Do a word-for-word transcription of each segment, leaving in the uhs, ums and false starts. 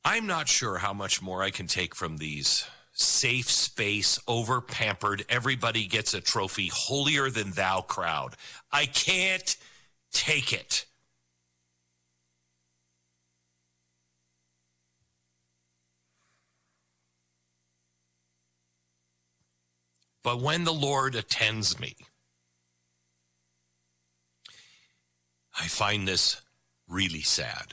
I'm not sure how much more I can take from these safe space, over-pampered, everybody gets a trophy, holier-than-thou crowd. I can't take it. But when the Lord attends me, I find this really sad.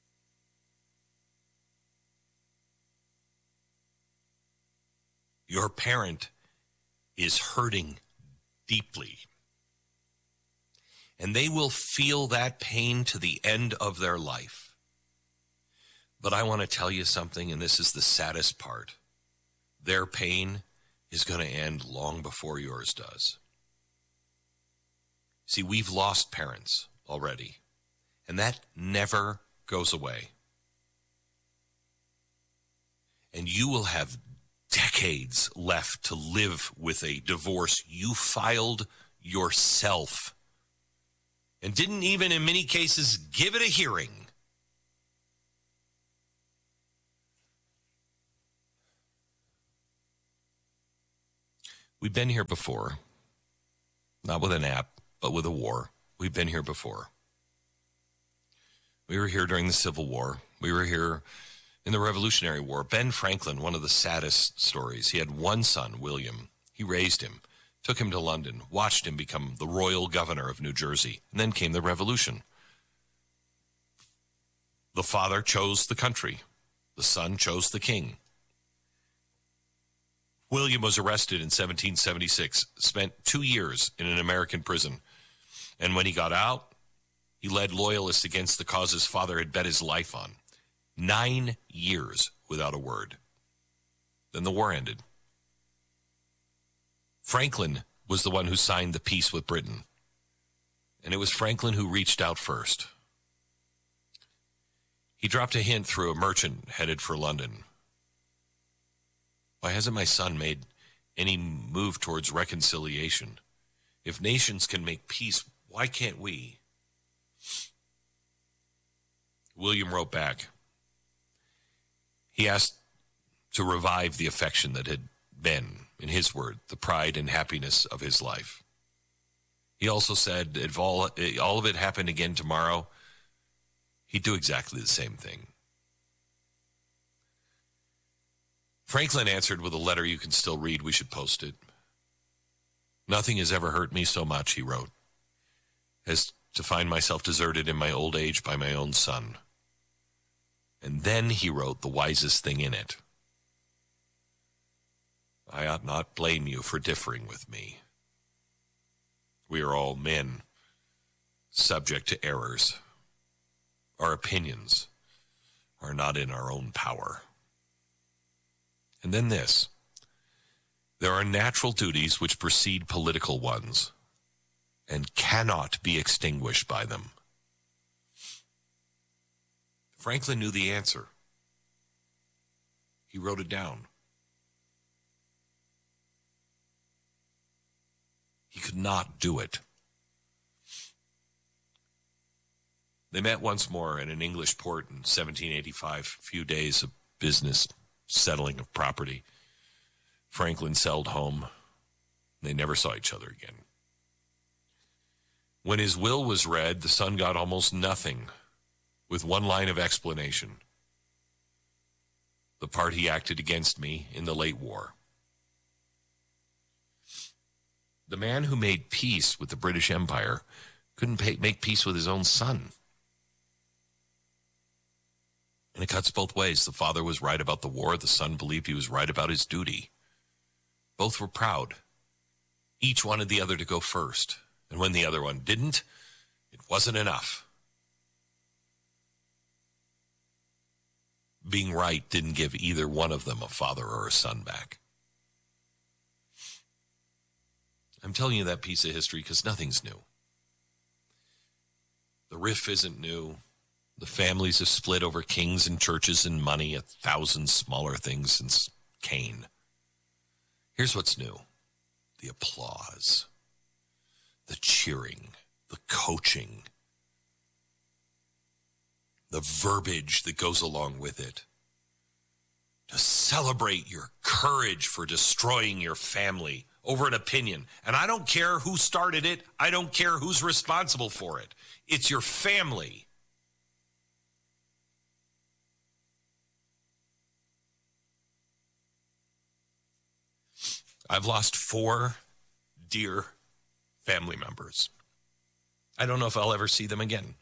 Your parent is hurting deeply, and they will feel that pain to the end of their life. But I want to tell you something, and this is the saddest part. Their pain is going to end long before yours does. See, we've lost parents already, and that never goes away. And you will have decades left to live with a divorce you filed yourself and didn't even, in many cases, give it a hearing. We've been here before, not with an app, but with a war. We've been here before. We were here during the Civil War. We were here in the Revolutionary War. Ben Franklin, one of the saddest stories. He had one son, William. He raised him, took him to London, watched him become the royal governor of New Jersey, and then came the Revolution. The father chose the country. The son chose the king. William was arrested in seventeen seventy-six, spent two years in an American prison. And when he got out, he led loyalists against the cause his father had bet his life on. Nine years without a word. Then the war ended. Franklin was the one who signed the peace with Britain. And it was Franklin who reached out first. He dropped a hint through a merchant headed for London. Why hasn't my son made any move towards reconciliation? If nations can make peace, why can't we? William wrote back. He asked to revive the affection that had been, in his word, the pride and happiness of his life. He also said if all, all of it happened again tomorrow, he'd do exactly the same thing. Franklin answered with a letter you can still read. We should post it. Nothing has ever hurt me so much, he wrote, as to find myself deserted in my old age by my own son. And then he wrote the wisest thing in it. I ought not blame you for differing with me. We are all men, subject to errors. Our opinions are not in our own power. And then this. There are natural duties which precede political ones and cannot be extinguished by them. Franklin knew the answer. He wrote it down. He could not do it. They met once more in an English port in seventeen eighty-five, a few days of business, settling of property. Franklin sailed home. They never saw each other again. When his will was read, the son got almost nothing, with one line of explanation. The part he acted against me in the late war. The man who made peace with the British Empire couldn't pay, make peace with his own son. And it cuts both ways. The father was right about the war. The son believed he was right about his duty. Both were proud. Each wanted the other to go first. And when the other one didn't, it wasn't enough. Being right didn't give either one of them a father or a son back. I'm telling you that piece of history because nothing's new. The riff isn't new. The families have split over kings and churches and money, a thousand smaller things since Cain. Here's what's new. The applause, the cheering, the coaching, the verbiage that goes along with it. to celebrate your courage for destroying your family over an opinion. And I don't care who started it. I don't care who's responsible for it. It's your family. I've lost four dear family members. I don't know if I'll ever see them again.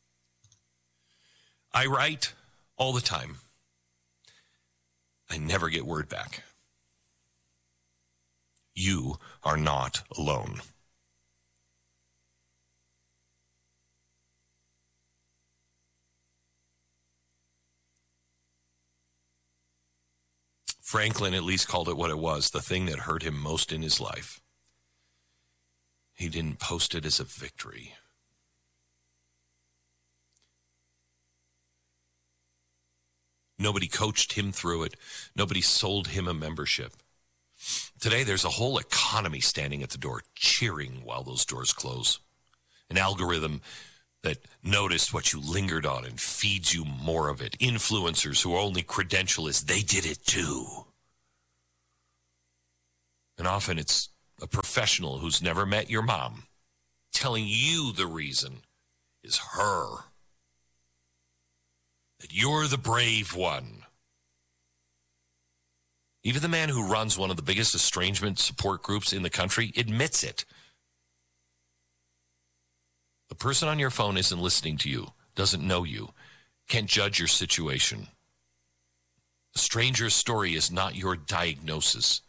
I write all the time. I never get word back. You are not alone. Franklin at least called it what it was, the thing that hurt him most in his life. He didn't post it as a victory. Nobody coached him through it. Nobody sold him a membership. Today, there's a whole economy standing at the door, cheering while those doors close. An algorithm that noticed what you lingered on and feeds you more of it. Influencers who only credential is they did it too. And often it's a professional who's never met your mom telling you the reason is her. That you're the brave one. Even the man who runs one of the biggest estrangement support groups in the country admits it. The person on your phone isn't listening to you, doesn't know you, can't judge your situation. A stranger's story is not your diagnosis.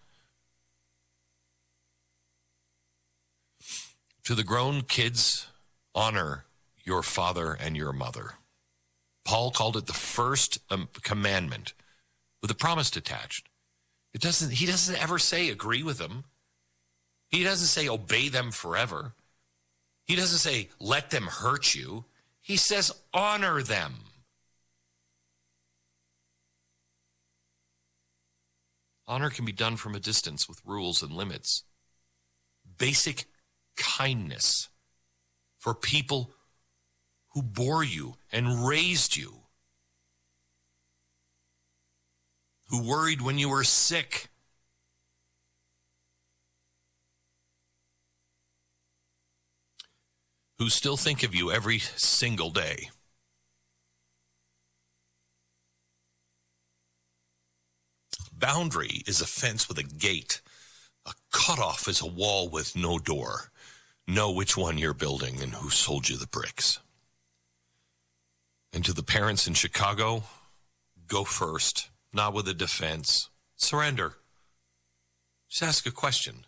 To the grown kids, honor your father and your mother. Paul called it the first um, commandment with a promise attached. It doesn't, he doesn't ever say agree with them. He doesn't say obey them forever. He doesn't say let them hurt you. He says honor them. Honor can be done from a distance with rules and limits. Basic kindness for people who bore you and raised you, who worried when you were sick, who still think of you every single day. Boundary is a fence with a gate. A cutoff is a wall with no door. Know which one you're building and who sold you the bricks. And to the parents in Chicago, go first, not with a defense. Surrender. Just ask a question.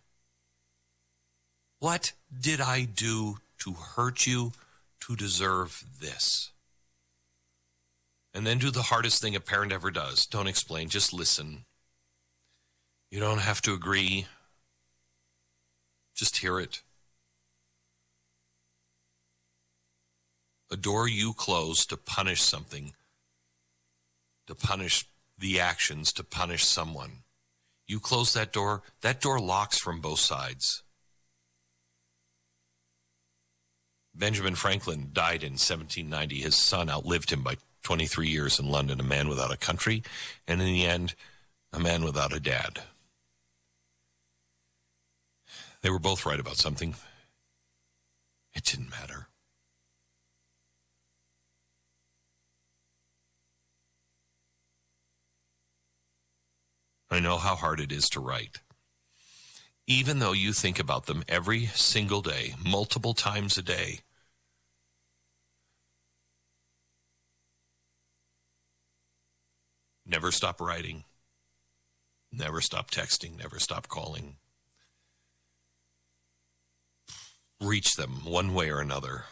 What did I do to hurt you to deserve this? And then do the hardest thing a parent ever does. Don't explain, just listen. You don't have to agree. Just hear it. A door you close to punish something, to punish the actions, to punish someone. You close that door, that door locks from both sides. Benjamin Franklin died in seventeen ninety. His son outlived him by twenty-three years in London, a man without a country, and in the end, a man without a dad. They were both right about something. It didn't matter. I know how hard it is to write. Even though you think about them every single day, multiple times a day, never stop writing, never stop texting, never stop calling. Reach them one way or another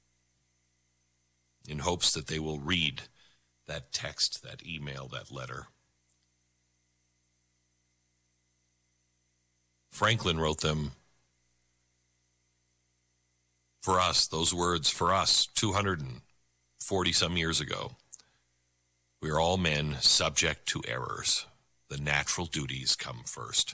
in hopes that they will read that text, that email, that letter. Franklin wrote them for us, those words for us, two hundred forty some years ago. We are all men subject to errors. The natural duties come first.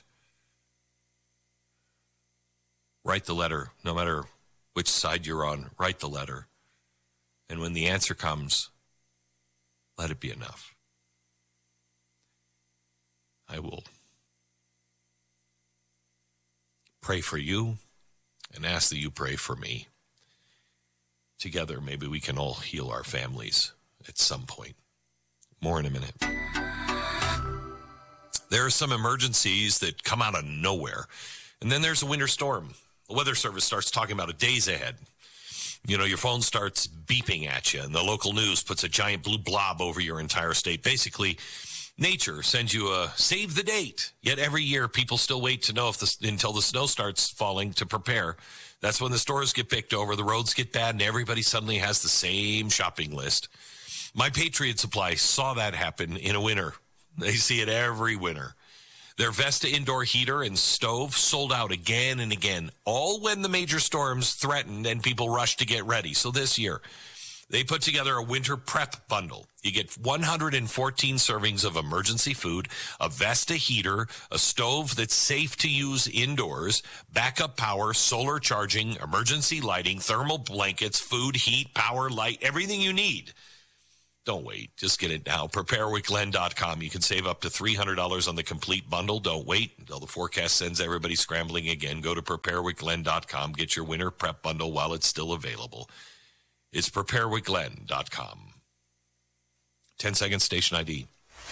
Write the letter, no matter which side you're on, write the letter. And when the answer comes, let it be enough. I will pray for you and ask that you pray for me. Together, maybe we can all heal our families at some point. More in a minute. There are some emergencies that come out of nowhere. And then there's a winter storm. The Weather Service starts talking about a days ahead. You know, your phone starts beeping at you, and the local news puts a giant blue blob over your entire state. Basically, nature sends you a save the date. Yet every year, people still wait to know if the, until the snow starts falling to prepare. That's when the stores get picked over, the roads get bad, and everybody suddenly has the same shopping list. My Patriot Supply saw that happen in a winter. They see it every winter. Their Vesta indoor heater and stove sold out again and again, all when the major storms threatened and people rushed to get ready. So this year, they put together a winter prep bundle. You get one hundred fourteen servings of emergency food, a Vesta heater, a stove that's safe to use indoors, backup power, solar charging, emergency lighting, thermal blankets, food, heat, power, light, everything you need. Don't wait. Just get it now. prepare with glenn dot com. You can save up to three hundred dollars on the complete bundle. Don't wait until the forecast sends everybody scrambling again. Go to prepare with glenn dot com. Get your winter prep bundle while it's still available. It's prepare with glenn dot com. ten second station I D.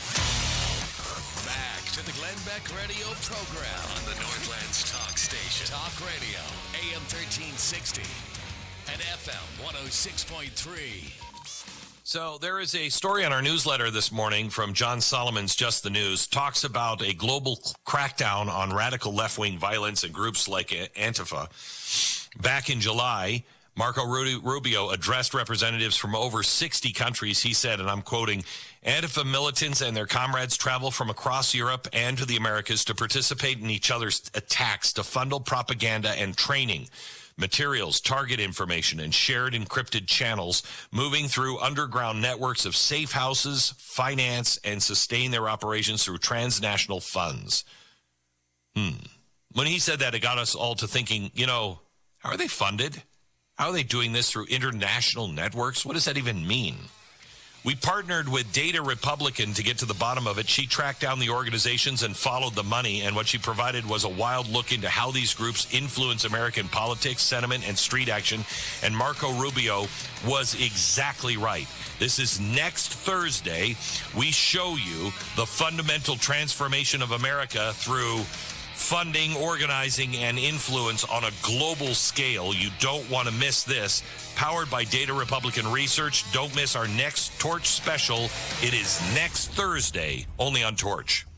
Back to the Glenn Beck Radio program on the Northlands Talk Station. Talk Radio, A M thirteen sixty and F M one oh six point three. So there is a story on our newsletter this morning from John Solomon's Just the News. Talks about a global crackdown on radical left-wing violence and groups like Antifa. Back in July, Marco Rubio addressed representatives from over sixty countries. He said, and I'm quoting, Antifa militants and their comrades travel from across Europe and to the Americas to participate in each other's attacks, to funnel propaganda and training, materials, target information, and shared encrypted channels, moving through underground networks of safe houses, finance, and sustain their operations through transnational funds. Hmm. When he said that, it got us all to thinking, you know, how are they funded? How are they doing this through international networks? What does that even mean? We partnered with Data Republican to get to the bottom of it. She tracked down the organizations and followed the money, and what she provided was a wild look into how these groups influence American politics, sentiment, and street action. And Marco Rubio was exactly right. This is next Thursday. We show you the fundamental transformation of America through funding, organizing, and influence on a global scale. You don't want to miss this. Powered by Data Republican Research. Don't miss our next Torch special. It is next Thursday, only on Torch.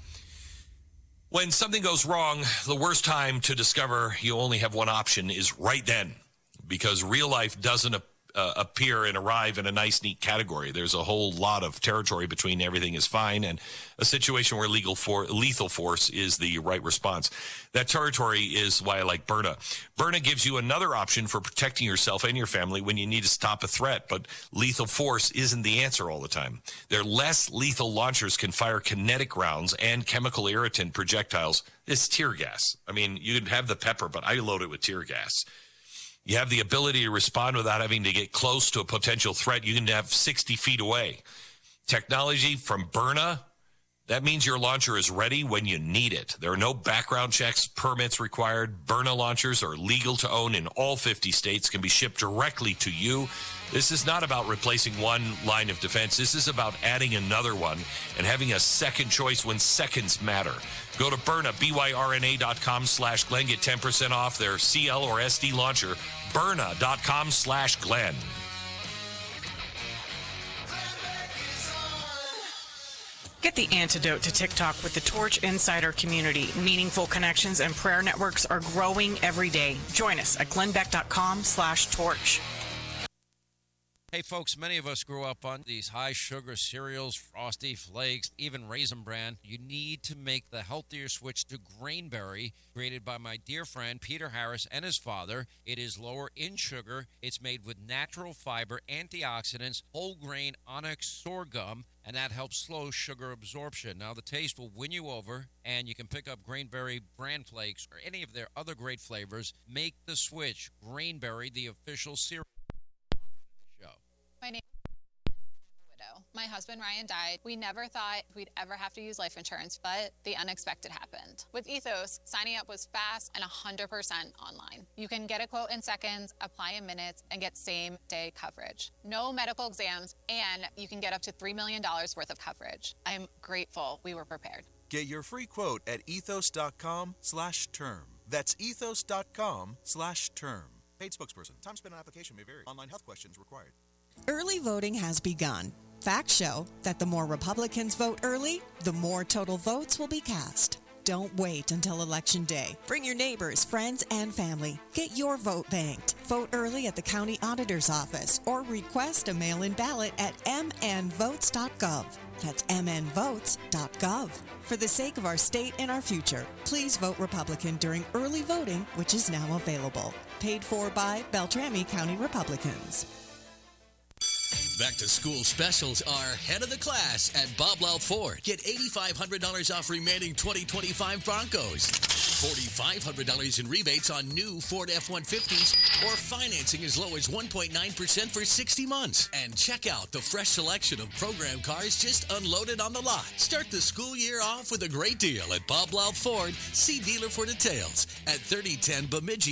When something goes wrong, the worst time to discover you only have one option is right then, because real life doesn't uh, appear and arrive in a nice, neat category. There's a whole lot of territory between everything is fine and a situation where legal for, lethal force is the right response. That territory is why I like Byrna. Byrna gives you another option for protecting yourself and your family when you need to stop a threat, but lethal force isn't the answer all the time. Their less lethal launchers can fire kinetic rounds and chemical irritant projectiles. It's tear gas. I mean, you can have the pepper, but I load it with tear gas. You have the ability to respond without having to get close to a potential threat. You can have sixty feet away. Technology from Byrna, that means your launcher is ready when you need it. There are no background checks, permits required. Byrna launchers are legal to own in all fifty states, can be shipped directly to you. This is not about replacing one line of defense. This is about adding another one and having a second choice when seconds matter. Go to Byrna, B Y R N A dot com slash Glenn. Get ten percent off their C L or S D launcher. Byrna dot com slash Glenn. Get the antidote to TikTok with the Torch Insider community. Meaningful connections and prayer networks are growing every day. Join us at glenn beck dot com slash torch. Hey, folks, many of us grew up on these high-sugar cereals, Frosty Flakes, even Raisin Bran. You need to make the healthier switch to Grainberry, created by my dear friend Peter Harris and his father. It is lower in sugar. It's made with natural fiber, antioxidants, whole grain onyx sorghum, and that helps slow sugar absorption. Now, the taste will win you over, and you can pick up Grainberry Bran Flakes or any of their other great flavors. Make the switch. Grainberry, the official cereal. My name is Widow. My husband Ryan died. We never thought we'd ever have to use life insurance, but the unexpected happened. With Ethos, signing up was fast and one hundred percent online. You can get a quote in seconds, apply in minutes, and get same-day coverage. No medical exams, and you can get up to three million dollars worth of coverage. I am grateful we were prepared. Get your free quote at ethos.com slash term. That's ethos.com slash term. Paid spokesperson. Time spent on application may vary. Online health questions required. Early voting has begun. Facts show that the more Republicans vote early, the more total votes will be cast. Don't wait until Election Day. Bring your neighbors, friends, and family. Get your vote banked. Vote early at the county auditor's office or request a mail-in ballot at m n votes dot gov. That's m n votes dot gov. For the sake of our state and our future, please vote Republican during early voting, which is now available. Paid for by Beltrami County Republicans. Back to school specials are head of the class at Bob Louth Ford. Get eight thousand five hundred dollars off remaining twenty twenty-five Broncos, four thousand five hundred dollars in rebates on new Ford F one fifties, or financing as low as one point nine percent for sixty months. And check out the fresh selection of program cars just unloaded on the lot. Start the school year off with a great deal at Bob Louth Ford. See dealer for details at thirty ten Bemidji